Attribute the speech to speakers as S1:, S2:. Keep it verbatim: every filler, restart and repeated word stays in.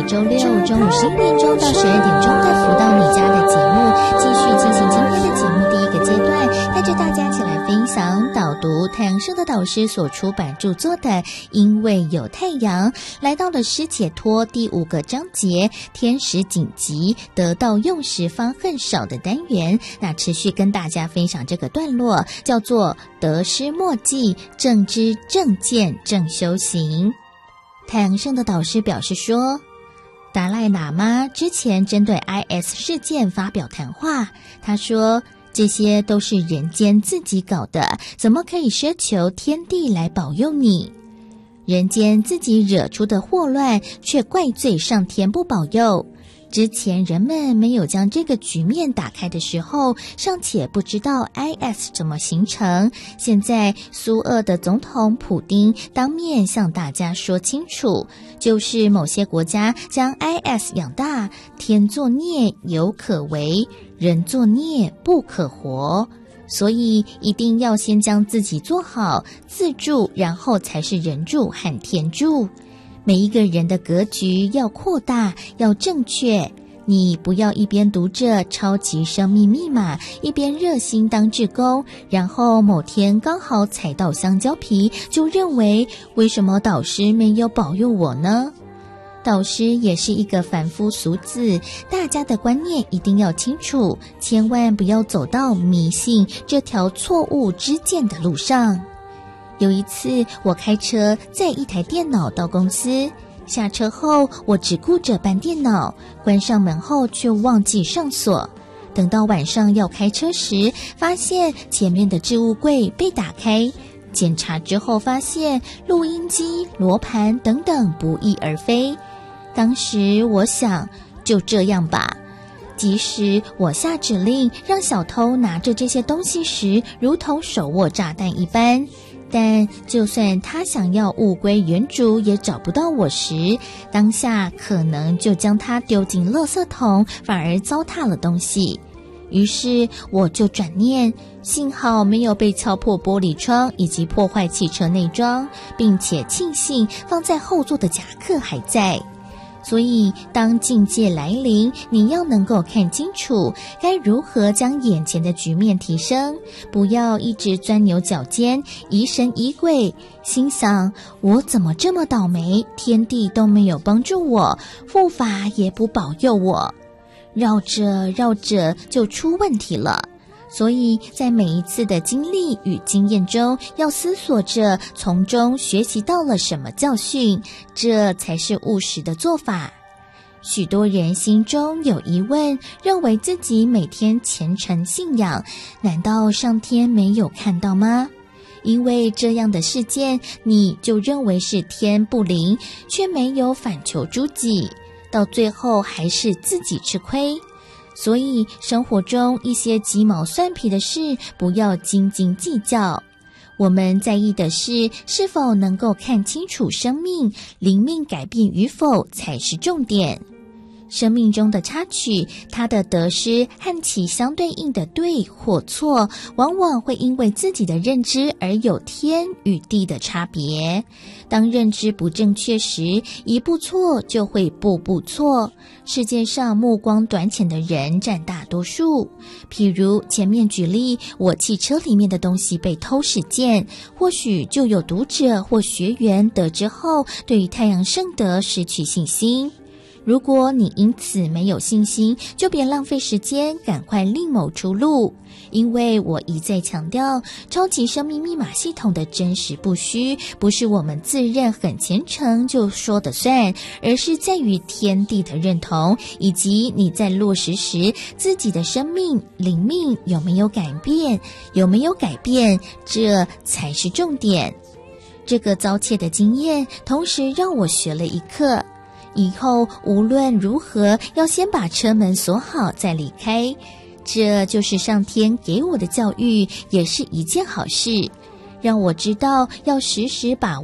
S1: 周六中午十一点钟到十二点钟的福到你家的节目，继续进行今天的节目第一个阶段，带着大家一起来分享导读太阳社的导师所出版著作的《因为有太阳》，来到了失解脱第五个章节，天时紧急，得到用时方恨少的单元。那持续跟大家分享这个段落，叫做得失莫记，正知正见正修行。太阳圣的导师表示说，达赖喇嘛之前针对 I S 事件发表谈话，他说这些都是人间自己搞的，怎么可以奢求天地来保佑你？人间自己惹出的祸乱，却怪罪上天不保佑。之前人们没有将这个局面打开的时候，尚且不知道 I S 怎么形成。现在苏俄的总统普丁当面向大家说清楚，就是某些国家将 I S 养大，天作孽有可为，人作孽不可活。所以一定要先将自己做好，自助，然后才是人助和天助。每一个人的格局要扩大，要正确。你不要一边读着超级生命密码，一边热心当志工，然后某天刚好踩到香蕉皮，就认为为什么导师没有保佑我呢？导师也是一个凡夫俗子，大家的观念一定要清楚，千万不要走到迷信这条错误之见的路上。有一次我开车载一台电脑到公司，下车后我只顾着搬电脑，关上门后却忘记上锁。等到晚上要开车时，发现前面的置物柜被打开，检查之后发现录音机、罗盘等等不翼而飞。当时我想，就这样吧。即使我下指令让小偷拿着这些东西时，如同手握炸弹一般，但就算他想要物归原主也找不到我时，当下可能就将它丢进垃圾桶，反而糟蹋了东西。于是我就转念，幸好没有被敲破玻璃窗以及破坏汽车内装，并且庆幸放在后座的夹克还在。所以当境界来临，你要能够看清楚该如何将眼前的局面提升，不要一直钻牛角尖，疑神疑鬼，心想我怎么这么倒霉，天地都没有帮助我，护法也不保佑我，绕着绕着就出问题了。所以在每一次的经历与经验中，要思索着从中学习到了什么教训，这才是务实的做法。许多人心中有疑问，认为自己每天虔诚信仰，难道上天没有看到吗？因为这样的事件，你就认为是天不灵，却没有反求诸己，到最后还是自己吃亏。所以生活中一些鸡毛蒜皮的事不要斤斤计较，我们在意的是是否能够看清楚生命，灵命改变与否才是重点。生命中的插曲，它的得失和其相对应的对或错，往往会因为自己的认知而有天与地的差别。当认知不正确时，一步错就会步步错。世界上目光短浅的人占大多数。譬如前面举例，我汽车里面的东西被偷事件，或许就有读者或学员得知后，对于太阳圣德失去信心。如果你因此没有信心，就别浪费时间，赶快另谋出路。因为我一再强调，超级生命密码系统的真实不虚，不是我们自认很虔诚就说的算，而是在于天地的认同，以及你在落实时自己的生命灵命有没有改变，有没有改变，这才是重点。这个遭窃的经验，同时让我学了一课。以后无论如何要先把车门锁好再离开，这就是上天给我的教育，也是一件好事，让我知道要时时把